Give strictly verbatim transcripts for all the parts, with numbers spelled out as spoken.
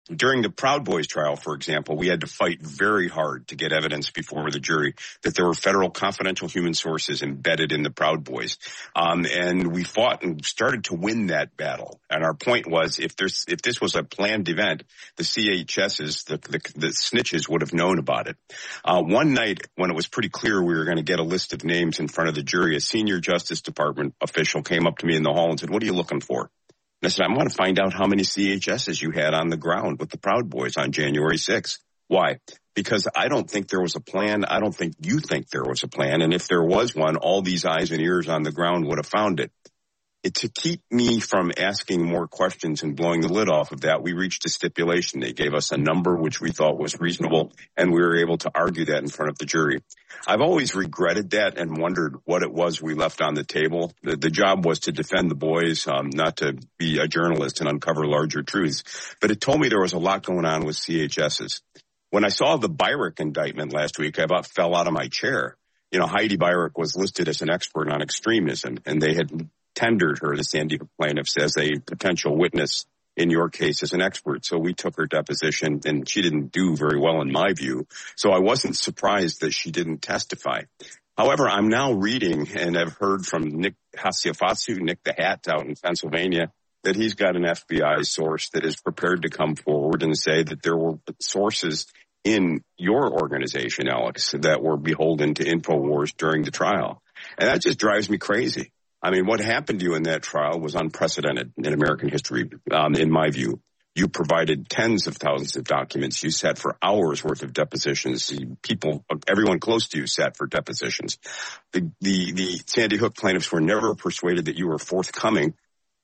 During the Proud Boys trial, for example, we had to fight very hard to get evidence before the jury that there were federal confidential human sources embedded in the Proud Boys. Um, and we fought and started to win that battle. And our point was, if there's, if this was a planned event, the C H Ss, the, the, the snitches would have known about it. Uh, one night when it was pretty clear we were going to get a list of names in front of the jury, a senior Justice Department official came up to me in the hall and said, "What are you looking for?" And I said, "I want to find out how many C H Ss you had on the ground with the Proud Boys on January sixth. Why? Because I don't think there was a plan. I don't think you think there was a plan. And if there was one, all these eyes and ears on the ground would have found it. It, to keep me from asking more questions and blowing the lid off of that, we reached a stipulation. They gave us a number which we thought was reasonable, and we were able to argue that in front of the jury. I've always regretted that and wondered what it was we left on the table. The, the job was to defend the boys, um, not to be a journalist and uncover larger truths. But it told me there was a lot going on with C H Ss. When I saw the Byrick indictment last week, I about fell out of my chair. You know, Heidi Byrick was listed as an expert on extremism, and they had tendered her, the Sandy Hook plaintiffs, as a potential witness in your case as an expert. So we took her deposition, and she didn't do very well in my view. So I wasn't surprised that she didn't testify. However, I'm now reading, and I've heard from Nick Hasiafatsu, Nick the Hat out in Pennsylvania, that he's got an F B I source that is prepared to come forward and say that there were sources in your organization, Alex, that were beholden to InfoWars during the trial. And that just drives me crazy. I mean, what happened to you in that trial was unprecedented in American history, um, in my view. You provided tens of thousands of documents. You sat for hours worth of depositions. People, everyone close to you sat for depositions. The, the, the Sandy Hook plaintiffs were never persuaded that you were forthcoming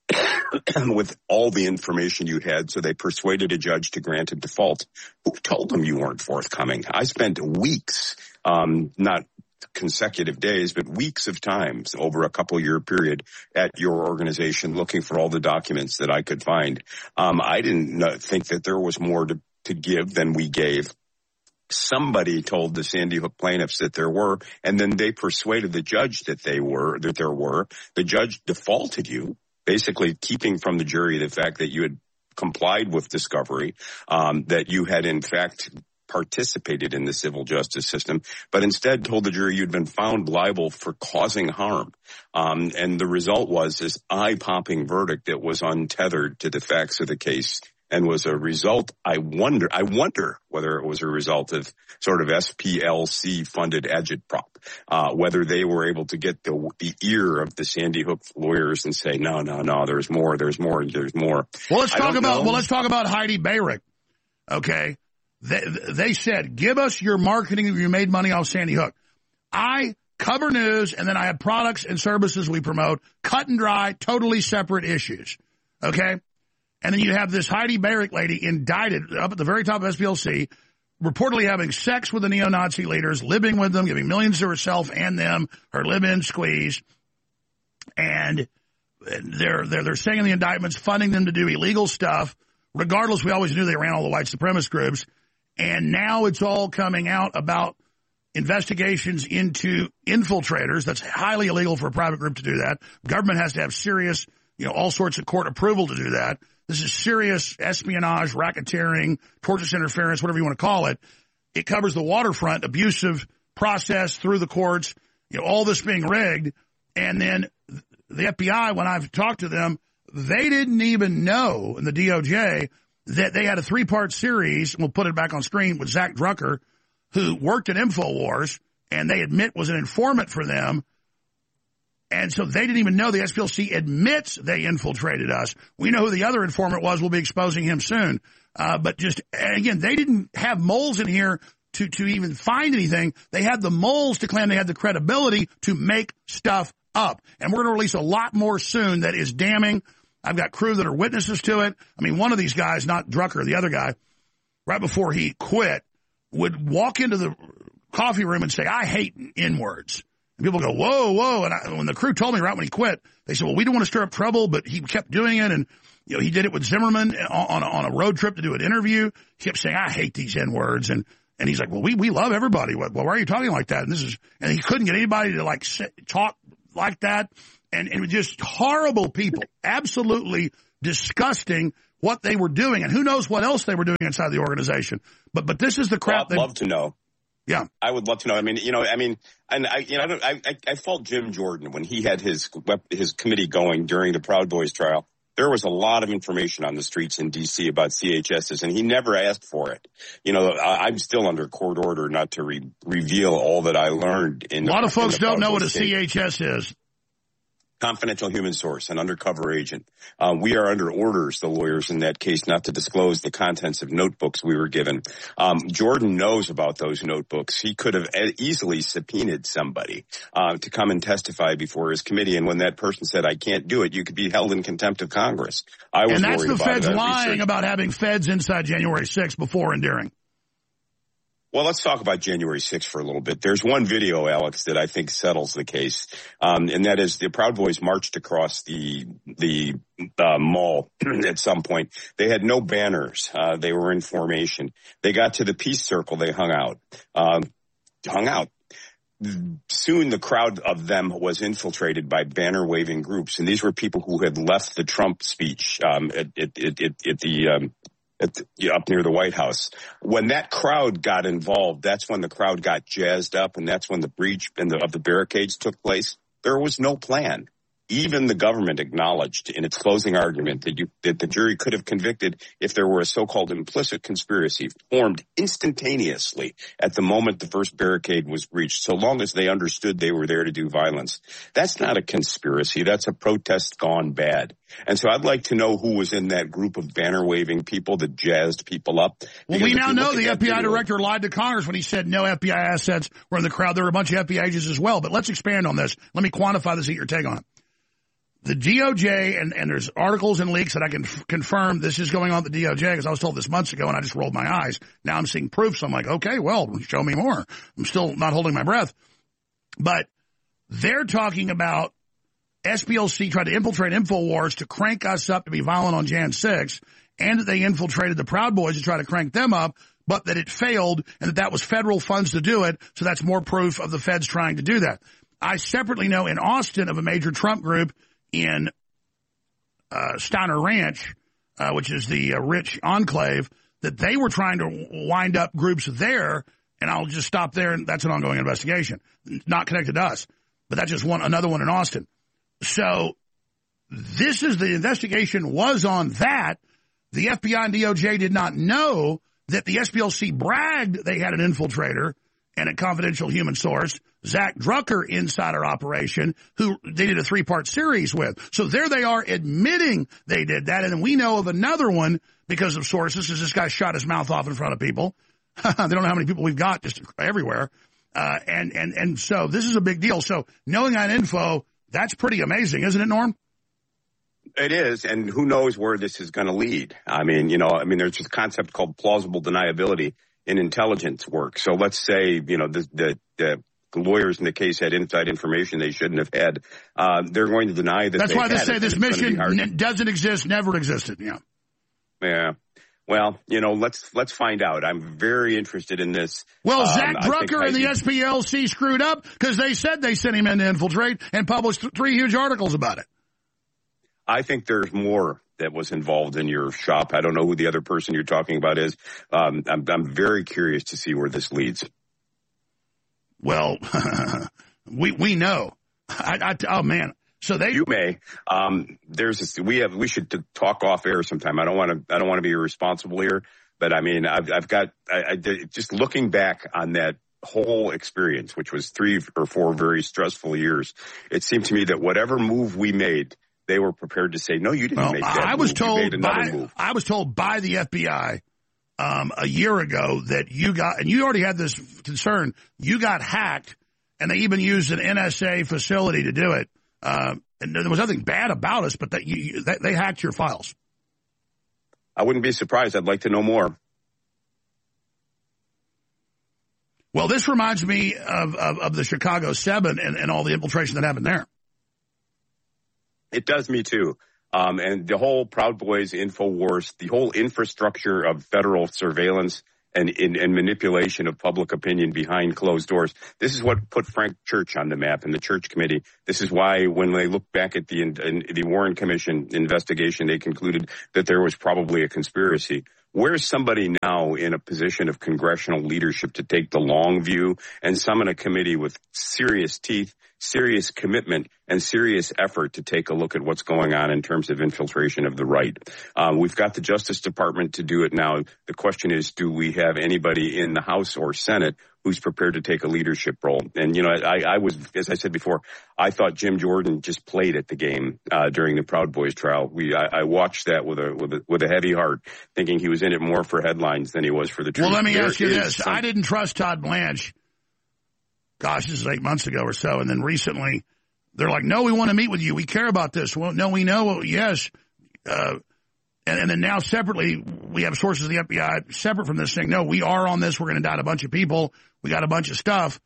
with all the information you had, so they persuaded a judge to grant a default. Who told them you weren't forthcoming? I spent weeks, um, not consecutive days, but weeks of times over a couple year period at your organization looking for all the documents that I could find. Um, I didn't think that there was more to, to give than we gave. Somebody told the Sandy Hook plaintiffs that there were, and then they persuaded the judge that they were, that there were. The judge defaulted you, basically keeping from the jury the fact that you had complied with discovery, um, that you had in fact participated in the civil justice system, but instead told the jury you'd been found liable for causing harm. Um, and the result was this eye-popping verdict that was untethered to the facts of the case and was a result. I wonder, I wonder whether it was a result of sort of S P L C-funded agitprop, uh, whether they were able to get the, the ear of the Sandy Hook lawyers and say, no, no, no, there's more, there's more, there's more. Well, let's talk about, know. well, let's talk about Heidi Byrick. Okay. They, they said, give us your marketing if you made money off Sandy Hook. I cover news, and then I have products and services we promote, cut and dry, totally separate issues. Okay? And then you have this Heidi Byrick lady indicted up at the very top of S P L C, reportedly having sex with the neo-Nazi leaders, living with them, giving millions to herself and them, her live-in squeeze. And they're, they're, they're saying in the indictments, funding them to do illegal stuff. Regardless, we always knew they ran all the white supremacist groups. And now it's all coming out about investigations into infiltrators. That's highly illegal for a private group to do that. Government has to have serious, you know, all sorts of court approval to do that. This is serious espionage, racketeering, tortious interference, whatever you want to call it. It covers the waterfront, abusive process through the courts, you know, all this being rigged. And then the F B I, when I've talked to them, they didn't even know, in the D O J, that they had a three-part series, we'll put it back on screen, with Zach Drucker, who worked at InfoWars, and they admit was an informant for them. And so they didn't even know. The S P L C admits they infiltrated us. We know who the other informant was. We'll be exposing him soon. Uh, but just, again, they didn't have moles in here to, to even find anything. They had the moles to claim they had the credibility to make stuff up. And we're going to release a lot more soon that is damning. I've got crew that are witnesses to it. I mean, one of these guys, not Drucker, the other guy, right before he quit, would walk into the coffee room and say, I hate N-words. And people go, whoa, whoa. And I, when the crew told me right when he quit, they said, well, we don't want to stir up trouble, but he kept doing it. And, you know, he did it with Zimmerman on, on, a, on a road trip to do an interview. He kept saying, I hate these N-words. And, and he's like, well, we, we love everybody. Well, why are you talking like that? And this is, and he couldn't get anybody to like sit, talk like that. And, and just horrible people, absolutely disgusting, what they were doing, and who knows what else they were doing inside the organization. But but this is the crap. Well, I'd love to know. Yeah, I would love to know. I mean, you know, I mean, and I, you know, I, I, I fault Jim Jordan when he had his his committee going during the Proud Boys trial. There was a lot of information on the streets in D C about C H Ss, and he never asked for it. You know, I, I'm still under court order not to re- reveal all that I learned. In a lot of folks don't know what a state. C H S is. Confidential human source, an undercover agent. Uh, we are under orders, the lawyers in that case, not to disclose the contents of notebooks we were given. Um, Jordan knows about those notebooks. He could have easily subpoenaed somebody uh, to come and testify before his committee. And when that person said, I can't do it, you could be held in contempt of Congress. I was and that's worried the about feds it. lying about having feds inside January sixth before and during. Well, let's talk about January sixth for a little bit. There's one video, Alex, that I think settles the case, um, and that is the Proud Boys marched across the the uh, mall at some point. They had no banners. Uh, they were in formation. They got to the Peace Circle. They hung out. Um, hung out. Soon the crowd of them was infiltrated by banner-waving groups, and these were people who had left the Trump speech um, at, at, at, at the um, At the, yeah, up near the White House. When that crowd got involved, that's when the crowd got jazzed up, and that's when the breach in the, of the barricades took place. There was no plan. Even the government acknowledged in its closing argument that, you, that the jury could have convicted if there were a so-called implicit conspiracy formed instantaneously at the moment the first barricade was breached, so long as they understood they were there to do violence. That's not a conspiracy. That's a protest gone bad. And so I'd like to know who was in that group of banner-waving people that jazzed people up. Well, we now know the F B I director lied to Congress when he said no F B I assets were in the crowd. There were a bunch of F B I agents as well. But let's expand on this. Let me quantify this, get your take on it. The D O J, and, and there's articles and leaks that I can f- confirm this is going on at the D O J, because I was told this months ago and I just rolled my eyes. Now I'm seeing proof, so I'm like, okay, well, show me more. I'm still not holding my breath. But they're talking about S P L C tried to infiltrate InfoWars to crank us up to be violent on January sixth, and that they infiltrated the Proud Boys to try to crank them up, but that it failed, and that that was federal funds to do it, so that's more proof of the feds trying to do that. I separately know in Austin of a major Trump group in uh, Steiner Ranch, uh, which is the uh, rich enclave, that they were trying to wind up groups there, and I'll just stop there, and that's an ongoing investigation. Not connected to us, but that's just one another one in Austin. So this is the investigation was on that. The F B I and D O J did not know that the S P L C bragged they had an infiltrator and a confidential human source, Zach Drucker, insider operation, who they did a three-part series with. So there they are admitting they did that. And then we know of another one because of sources, because this guy shot his mouth off in front of people. They don't know how many people we've got just everywhere. Uh, and, and, and so this is a big deal. So knowing that info, that's pretty amazing, isn't it, Norm? It is, and who knows where this is going to lead. I mean, you know, I mean, there's this concept called plausible deniability in intelligence work. So let's say, you know, the, the, the lawyers in the case had inside information they shouldn't have had. Uh, they're going to deny that. That's they why they had say it, this mission n- doesn't exist, never existed. Yeah. Yeah. Well, you know, let's let's find out. I'm very interested in this. Well, um, Zach Drucker and the S P L C screwed up because they said they sent him in to infiltrate and published th- three huge articles about it. I think there's more that was involved in your shop. I don't know who the other person you're talking about is. Um, I'm, I'm very curious to see where this leads. Well, we we know. I, I, oh man, so they you may. Um, there's this, we have we should talk off air sometime. I don't want to I don't want to be irresponsible here, but I mean I've I've got I, I just looking back on that whole experience, which was three or four very stressful years. It seemed to me that whatever move we made, they were prepared to say, no, you didn't well, make that I move. was told you made another by, move. I was told by the F B I um, a year ago that you got, and you already had this concern, you got hacked, and they even used an N S A facility to do it. Uh, and there was nothing bad about us, but that you, you, they, they hacked your files. I wouldn't be surprised. I'd like to know more. Well, this reminds me of, of, of the Chicago Seven and, and all the infiltration that happened there. It does me too. Um, and the whole Proud Boys InfoWars, the whole infrastructure of federal surveillance and, and, and manipulation of public opinion behind closed doors. This is what put Frank Church on the map and the Church Committee. This is why when they look back at the, in, the Warren Commission investigation, they concluded that there was probably a conspiracy. Where's somebody now in a position of congressional leadership to take the long view and summon a committee with serious teeth, serious commitment, and serious effort to take a look at what's going on in terms of infiltration of the right? Um, we've got the Justice Department to do it now. The question is, do we have anybody in the House or Senate who's prepared to take a leadership role? And, you know, I, I was, as I said before, I thought Jim Jordan just played at the game uh, during the Proud Boys trial. We, I, I watched that with a, with a with a heavy heart, thinking he was in it more for headlines than he was for the truth. Well, let me there ask you this. Some... I didn't trust Todd Blanche. Gosh, this is eight months ago or so. And then recently, they're like, no, we want to meet with you. We care about this. Well, no, we know. Yes. Uh, and, and then now separately, we have sources of the F B I separate from this saying, no, we are on this. We're going to indict a bunch of people. We got a bunch of stuff.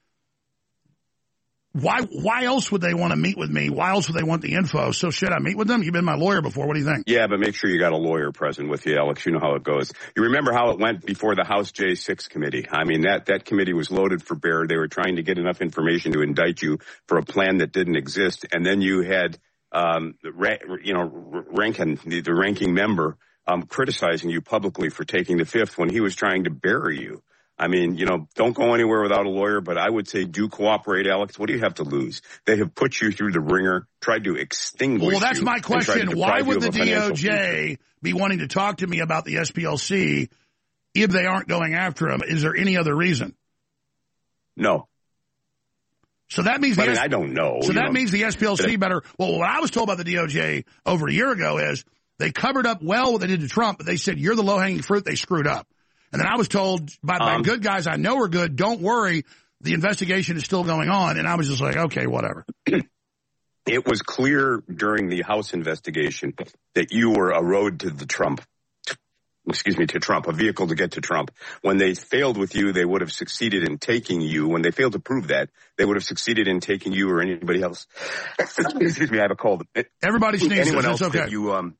Why Why else would they want to meet with me? Why else would they want the info? So should I meet with them? You've been my lawyer before. What do you think? Yeah, but make sure you got a lawyer present with you, Alex. You know how it goes. You remember how it went before the House J six committee. I mean, that, that committee was loaded for bear. They were trying to get enough information to indict you for a plan that didn't exist. And then you had, um, you know, Rankin, the, the ranking member, um, criticizing you publicly for taking the fifth when he was trying to bury you. I mean, you know, don't go anywhere without a lawyer, but I would say do cooperate, Alex. What do you have to lose? They have put you through the ringer, tried to extinguish you. Well, that's my question. Why would the D O J be wanting to talk to me about the S P L C if they aren't going after him? Is there any other reason? No. So that means I the mean, S- I don't know. So that know. means the S P L C better. Well, what I was told by the D O J over a year ago is they covered up well what they did to Trump, but they said you're the low-hanging fruit. They screwed up. And then I was told by, by um, good guys I know are good, don't worry, the investigation is still going on. And I was just like, okay, whatever. It was clear during the House investigation that you were a road to the Trump, excuse me, to Trump, a vehicle to get to Trump. When they failed with you, they would have succeeded in taking you. When they failed to prove that, they would have succeeded in taking you or anybody else. Excuse me, I have a cold. Everybody sneezes. Anyone else it's okay. that you, um,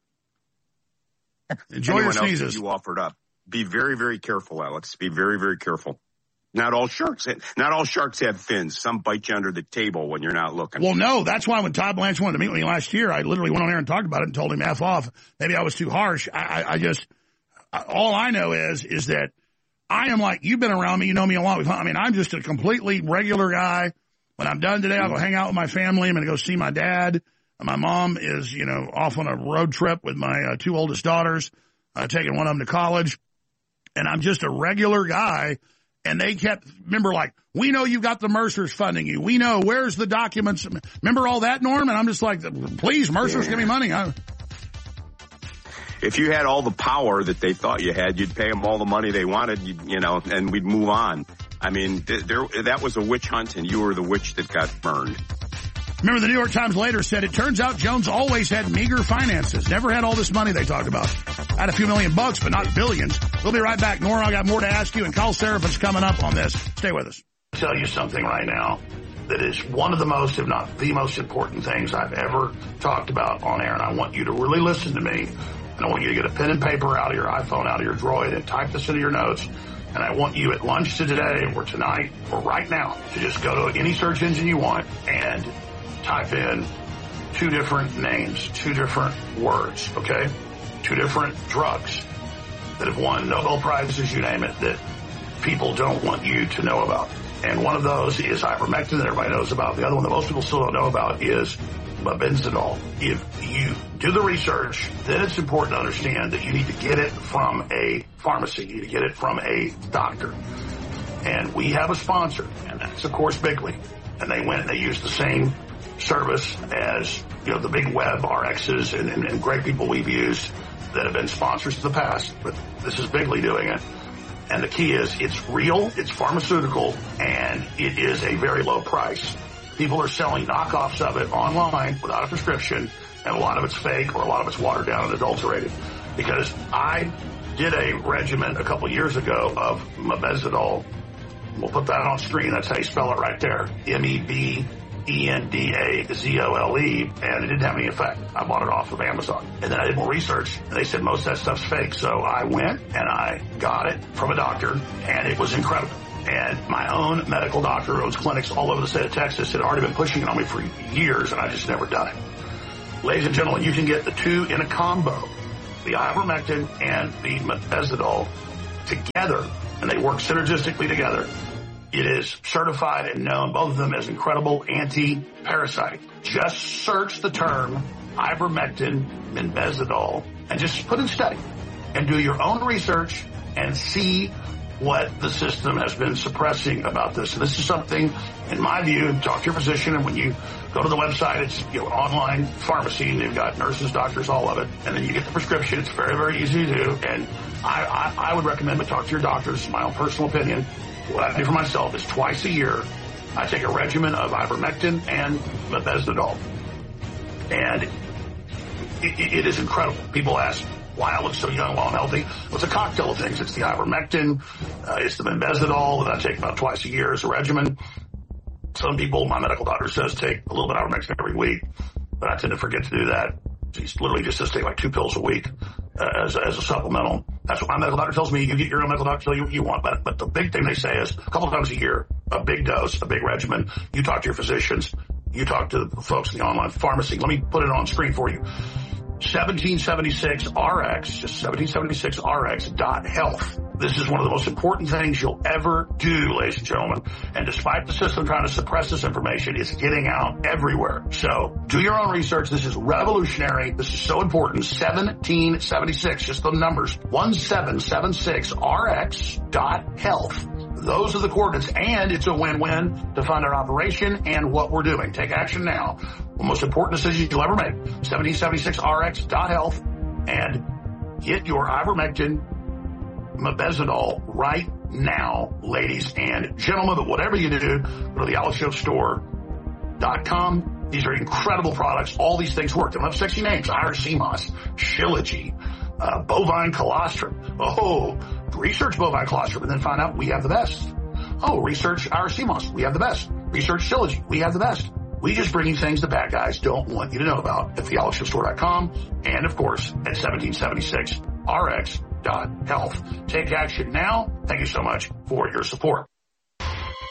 Enjoy your sneezes. You offered up. Be very, very careful, Alex. Be very, very careful. Not all sharks, not all sharks have fins. Some bite you under the table when you're not looking. Well, no, that's why when Todd Blanche wanted to meet with me last year, I literally went on there and talked about it and told him F off. Maybe I was too harsh. I, I, I just, all I know is, is that I am like, you've been around me, you know me a lot. I mean, I'm just a completely regular guy. When I'm done today, I'll go hang out with my family. I'm going to go see my dad. My mom is, you know, off on a road trip with my uh, two oldest daughters, uh, taking one of them to college. And I'm just a regular guy. And they kept, remember, like, we know you got the Mercers funding you. We know, where's the documents? Remember all that, Norm? And I'm just like, please, Mercers, yeah. give me money. I... If you had all the power that they thought you had, you'd pay them all the money they wanted, you, you know, and we'd move on. I mean, th- there, that was a witch hunt, and you were the witch that got burned. Remember, the New York Times later said, it turns out Jones always had meager finances. Never had all this money they talked about. Had a few million bucks, but not billions. We'll be right back. Nora, I got more to ask you, and Carl Serafin's coming up on this. Stay with us. I'll tell you something right now that is one of the most, if not the most important things I've ever talked about on air, and I want you to really listen to me. And I want you to get a pen and paper out of your iPhone, out of your Droid, and type this into your notes. And I want you at lunch today or tonight or right now to just go to any search engine you want and type in two different names, two different words, okay? Two different drugs that have won Nobel Prizes, you name it, that people don't want you to know about. And one of those is ivermectin that everybody knows about. The other one that most people still don't know about is mebendazole. If you do the research, then it's important to understand that you need to get it from a pharmacy. You need to get it from a doctor. And we have a sponsor, and that's, of course, Bigley. And they went and they used the same service as, you know, the big web R Xs and, and, and great people we've used that have been sponsors in the past. But this is Bigley doing it. And the key is it's real, it's pharmaceutical, and it is a very low price. People are selling knockoffs of it online without a prescription, and a lot of it's fake or a lot of it's watered down and adulterated. Because I did a regimen a couple years ago of mebendazole. We'll put that on screen. That's how you spell it right there. M E B E N D A Z O L E, and it didn't have any effect. I bought it off of Amazon. And then I did more research, and they said most of that stuff's fake. So I went and I got it from a doctor, and it was incredible. And my own medical doctor who owns clinics all over the state of Texas had already been pushing it on me for years, and I just never done it. Ladies and gentlemen, you can get the two in a combo, the ivermectin and the methazidol together, and they work synergistically together. It is certified and known, both of them, as incredible anti-parasite. Just search the term ivermectin and methazidol and just put in study and do your own research and see what the system has been suppressing about this. And this is something, in my view, talk to your physician, and when you go to the website, it's, you know, online pharmacy, and they've got nurses, doctors, all of it, and then you get the prescription. It's very, very easy to do, and I, I, I would recommend, but talk to your doctor. This is my own personal opinion. What I do for myself is twice a year, I take a regimen of ivermectin and methazidol, and it, it is incredible. People ask why I look so young while I'm healthy. Well, it's a cocktail of things. It's the ivermectin, uh, it's the methazidol that I take about twice a year as a regimen. Some people, my medical doctor says, take a little bit of ivermectin every week, but I tend to forget to do that. He's literally just says take like two pills a week uh, as, as a supplemental. That's what my medical doctor tells me. You get your own medical doctor tell you what you want. But, but the big thing they say is a couple of times a year, a big dose, a big regimen. You talk to your physicians. You talk to the folks in the online pharmacy. Let me put it on screen for you. seventeen seventy-six R X, just seventeen seventy-six R X dot health. This is one of the most important things you'll ever do, ladies and gentlemen. And despite the system trying to suppress this information, it's getting out everywhere. So do your own research. This is revolutionary. This is so important. seventeen seventy-six, just the numbers, seventeen seventy-six R X dot health. Those are the coordinates, and it's a win-win to fund our operation and what we're doing. Take action now. The most important decision you'll ever make, seventeen seventy-six R X dot health, and get your ivermectin, methazidol right now, ladies and gentlemen. But whatever you do, go to the alex jones store dot com. These are incredible products. All these things work. They have sexy names. Irish sea moss, Shilajit, uh, bovine colostrum. Oh, research bovine colostrum and then find out we have the best. Oh, research Irish sea moss. We have the best. Research Shilajit. We have the best. We just bring you things the bad guys don't want you to know about at the alex jones store dot com and, of course, at seventeen seventy-six R X dot health. Take action now. Thank you so much for your support.